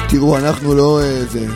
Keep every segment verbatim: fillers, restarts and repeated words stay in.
תראו, אנחנו לא אה, זה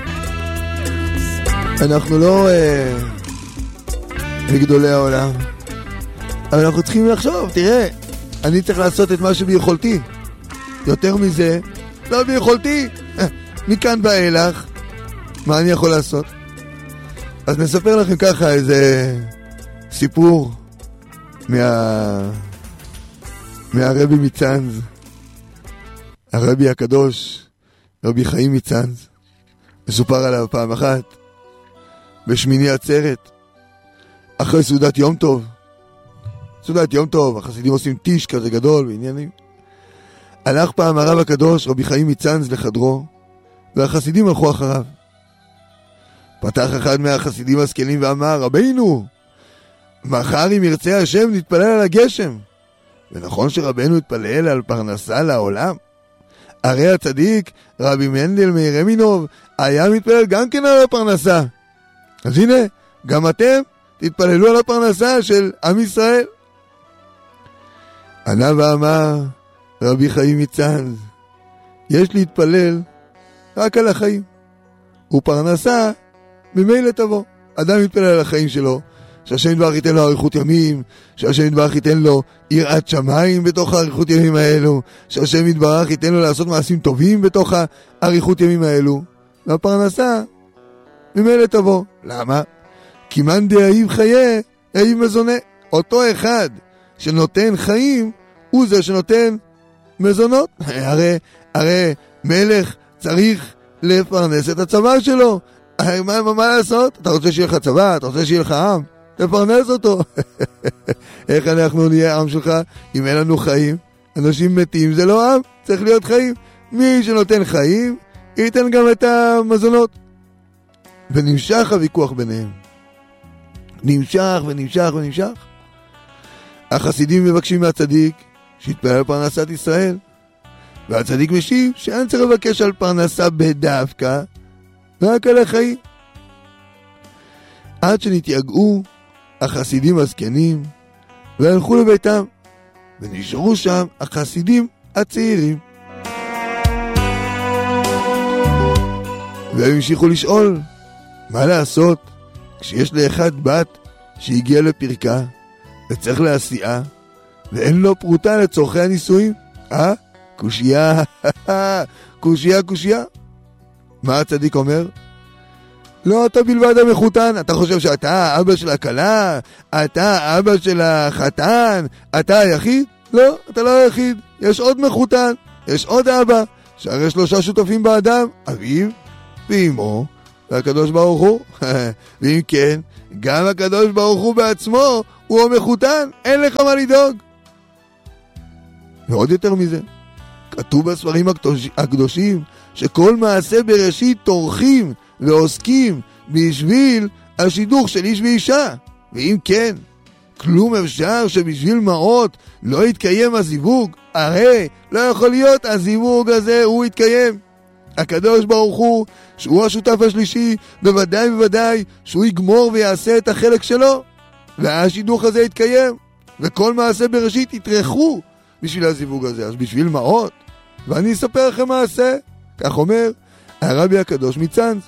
אנחנו לא אה, מגדולי העולם, אבל אנחנו צריכים לחשוב. תראה, אני צריך לעשות את מה שביכולתי. יותר מזה לא ביכולתי. מכאן ואילך מה אני יכול לעשות? אז נספר לכם ככה איזה סיפור מה מהרבי מצאנז, הרבי הקדוש רבי חיים מצאנז. מסופר עליו פעם אחת בשמיני עצרת, אחרי סעודת יום טוב. סעודת יום טוב, החסידים עושים טיש כזה גדול ועניינים. הלך פעם הרב הקדוש רבי חיים מצאנז לחדרו, והחסידים הלכו אחריו. פתח אחד מהחסידים הזקנים ואמר, רבינו, מחר אם ירצה השם נתפלל על הגשם. ונכון שרבנו התפלל על פרנסה לעולם. הרי הצדיק רבי מנדל מירמינוב היה מתפלל גם כן על הפרנסה. אז הנה, גם אתם תתפללו על הפרנסה של עם ישראל. ענה ואמר רבי חיים מצאנז, יש להתפלל רק על החיים, ופרנסה ממילא תבוא. אדם יתפלל על החיים שלו, שהשם יתברך ייתן לו אריכות ימים, שהשם יתברך ייתן לו יראת שמיים בתוך האריכות ימים האלו, שהשם יתברך ייתן לו לעשות מעשים טובים בתוך האריכות ימים האלו, והפרנסה ממילא תבוא. למה? כי מאן דאהיב חיה אהיב מזונה. אותו אחד שנותן חיים הוא זה שנותן מזונות. הרי, הרי מלך צריך לפרנס את הצבא שלו. מה, מה, מה לעשות? אתה רוצה שיהיה לך צבא? אתה רוצה שיהיה לך עם? תפרנס אותו. איך אנחנו נהיה עם שלך אם אין לנו חיים? אנשים מתים, זה לא עם, צריך להיות חיים. מי שנותן חיים ייתן גם את המזונות. ונמשך הוויכוח ביניהם, נמשך ונמשך ונמשך. החסידים מבקשים מהצדיק שיתפלל על פרנסת ישראל, והצדיק משיב שאין צריך לבקש על פרנסה בדווקא, רק על החיים. עד שנתייגעו החסידים הזקנים והלכו לביתם, ונשארו שם החסידים הצעירים. והם המשיכו לשאול, מה לעשות כשיש לאחד בת שהגיעה לפרקה וצריך להסיעה ואין לו פרוטה לצורכי הנישואים? אה? קושיה, קושיה, קושיה. מה הצדיק אומר? לא אתה בלבד המחותן. אתה חושב שאתה אבא של הכלה? אתה אבא של החתן? אתה היחיד? לא, אתה לא היחיד. יש עוד מחותן, יש עוד אבא, שהרי שלושה שותפים באדם, אביו ואמו והקדוש ברוך הוא. ואם כן, גם הקדוש ברוך הוא בעצמו הוא המחותן, אין לך מה לדאוג. ועוד יותר מזה, כתוב בספרים הקדוש, הקדושים שכל מעשה בראשית תורכים ועוסקים בשביל השידוך של איש ואישה. ואם כן, כלום אפשר שבשביל מעות לא יתקיים הזיווג? הרי לא יכול להיות הזיווג הזה הוא יתקיים. הקדוש ברוך הוא, שהוא השותף השלישי, בוודאי בוודאי שהוא יגמור ויעשה את החלק שלו, והשידוך הזה יתקיים, וכל מעשה בראשית יתרחו בשביל הזיווג הזה. אז בשביל מעות, ואני אספר לכם מעשה, כך אומר הרבי הקדוש מצאנז.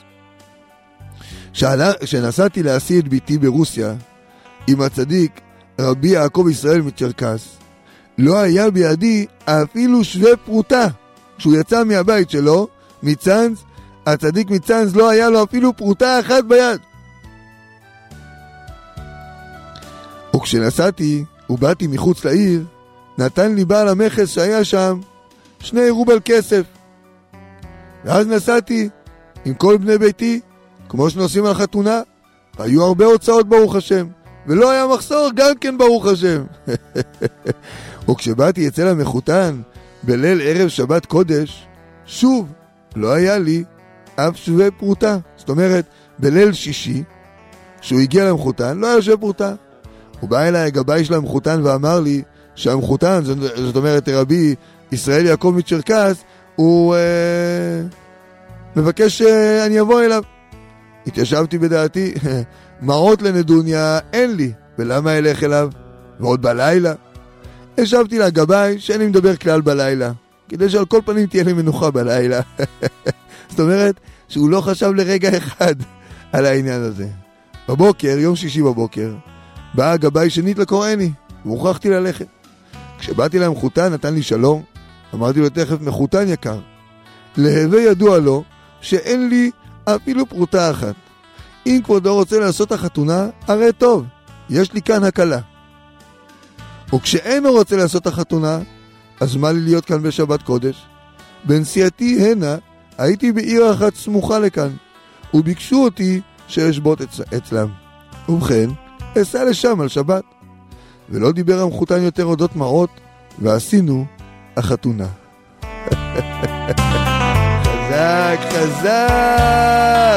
כשנסעתי להשיא את ביתי ברוסיה עם הצדיק רבי יעקב ישראל מצ'רקס, לא היה בידי אפילו שווה פרוטה. כשהוא יצא מהבית שלו מצאנז, הצדיק מצאנז לא היה לו אפילו פרוטה אחת ביד. וכשנסעתי ובאתי מחוץ לעיר, נתן לי בעל המכס שהיה שם שני רובל כסף. ואז נסעתי עם כל בני ביתי, כמו שנוסעים על חתונה, והיו הרבה הוצאות ברוך השם, ולא היה מחסור גם כן ברוך השם. וכשבאתי אצל המחותן בליל ערב שבת קודש, שוב לא היה לי אף שווה פרוטה. זאת אומרת, בליל שישי, כשהוא הגיע למחותן, לא היה שווה פרוטה. הוא בא אליי הגבאי של המחותן ואמר לי שהמחותן, זאת אומרת רבי ישראל יעקב מצ'רקס, הוא אה, מבקש שאני אבוא אליו. התיישבתי בדעתי, מעות לנדוניה אין לי, ולמה אלך אליו? ועוד בלילה. ישבתי לגבאי שאיני מדבר כלל בלילה. כדי שעל כל פנים תהיה לי מנוחה בלילה. זאת אומרת שהוא לא חשב לרגע אחד על העניין הזה. בבוקר, יום שישי בבוקר, באה הגבאי שנית לקוראני, והוכרחתי ללכת. כשבאתי למחותן נתן לי שלום, אמרתי לו תכף, מחותן יקר, להווה ידוע לו שאין לי אפילו פרוטה אחת. אם כבודו רוצה לעשות החתונה, הרי טוב, יש לי כאן הקלה. וכשאינו רוצה לעשות החתונה, אז מה לי להיות כאן בשבת קודש? בנסיעתי הנה, הייתי בעיר אחת סמוכה לכאן, וביקשו אותי שאשבות אצ... אצלם. ובכן, אסע לשם על שבת. ולא דיבר המחותן יותר אודות מעות, ועשינו החתונה. חזק, חזק!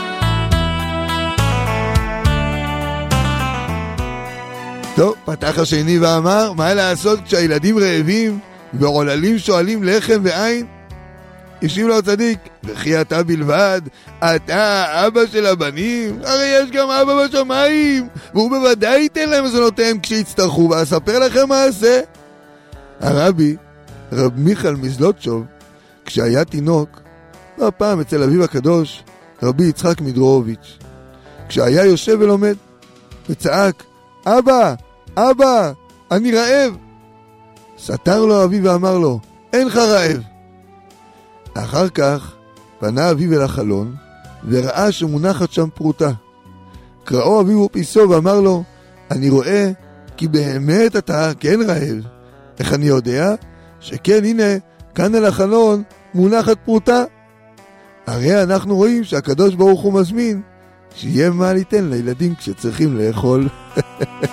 טוב, פתח השני ואמר, מה לעשות כשהילדים רעבים ועוללים שואלים לחם ועין? השיב לו הצדיק, וכי אתה בלבד, אתה אבא של הבנים, הרי יש גם אבא בשמיים, והוא בוודאי ייתן להם מזונותיהם כשיצטרכו, ואספר לכם מה עשה. הרבי, רב מיכל מזלוטשוב, כשהיה תינוק, בא פעם אצל אביו הקדוש, רבי יצחק מדרוביץ', כשהיה יושב ולומד, וצעק, אבא, אבא, אני רעב. סתר לו אביו ואמר לו, אינך רעב. אחר כך פנה אביו אל החלון, וראה שמונחת שם פרוטה. קראו אביו ופיסו ואמר לו, אני רואה כי באמת אתה כן רעב. איך אני יודע? שכן, הנה, כאן על החלון מונחת פרוטה. הרי אנחנו רואים שהקדוש ברוך הוא מזמין שיהיה מה ליתן לילדים כשצריכים לאכול.